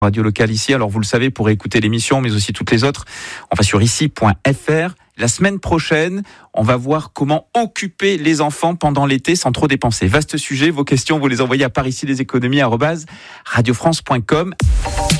Radio locale ici. Alors vous le savez, pour écouter l'émission, mais aussi toutes les autres, on va sur ici.fr. La semaine prochaine, on va voir comment occuper les enfants pendant l'été sans trop dépenser. Vaste sujet, vos questions, vous les envoyez à pariciesleséconomies@radiofrance.com.